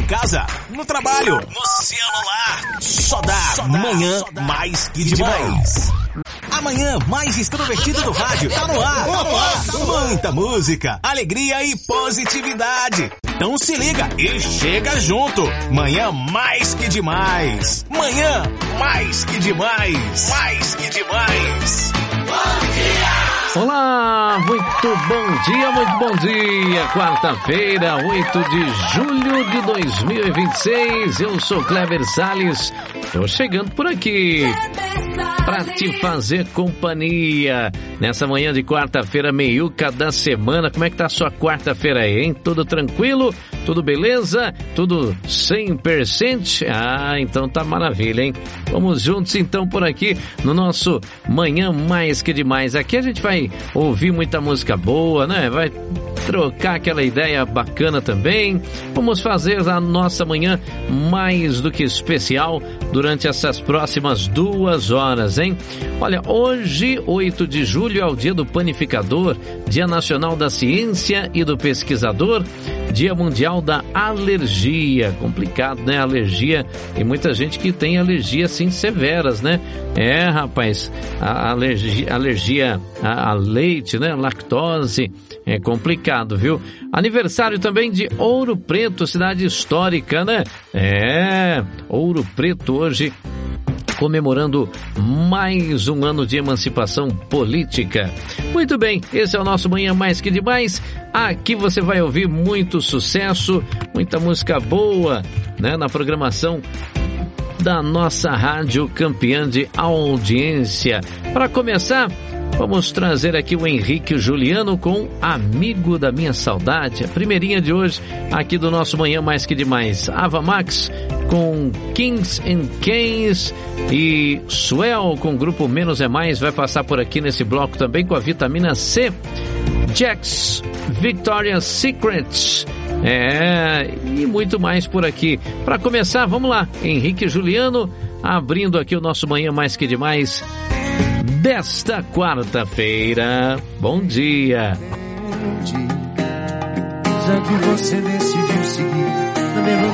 casa, no trabalho, no celular. Só dá Manhã Mais Que Demais. A manhã mais extrovertida do rádio tá no ar. Muita música, alegria e positividade. Então se liga e chega junto. Manhã Mais Que Demais. Manhã Mais Que Demais. Mais que demais. Bom dia! Olá, muito bom dia. Quarta-feira, 8 de julho de 2026. Eu sou Cleber Salles. Tô chegando por aqui para te fazer companhia nessa manhã de quarta-feira, meiuca da semana. Como é que tá a sua quarta-feira aí, hein? Tudo tranquilo? Tudo beleza? Tudo 100%? Ah, então tá maravilha, hein? Vamos juntos então por aqui no nosso Manhã Mais Que Demais. Aqui a gente vai ouvir muita música boa, né? Vai trocar aquela ideia bacana também. Vamos fazer a nossa manhã mais do que especial durante essas próximas 2 horas, hein? Olha, hoje, 8 de julho, é o Dia do Panificador, Dia Nacional da Ciência e do Pesquisador, Dia Mundial da Alergia. Complicado, né? Alergia. Tem muita gente que tem alergias, assim, severas, né? É, rapaz, a alergia a leite, né? Lactose. É complicado, viu? Aniversário também de Ouro Preto, cidade histórica, né? É, Ouro Preto hoje comemorando mais um ano de emancipação política. Muito bem, esse é o nosso Manhã Mais Que Demais. Aqui você vai ouvir muito sucesso, muita música boa, né, na programação da nossa rádio campeã de audiência. Para começar, vamos trazer aqui o Henrique Juliano com Amigo da Minha Saudade, a primeirinha de hoje aqui do nosso Manhã Mais Que Demais. Ava Max com Kings and Queens e Swell com o grupo Menos é Mais vai passar por aqui nesse bloco também com a vitamina C. Jax, Victoria's Secret, e muito mais por aqui. Para começar, vamos lá, Henrique Juliano abrindo aqui o nosso Manhã Mais Que Demais desta quarta-feira. Bom dia. Já que você decidiu seguir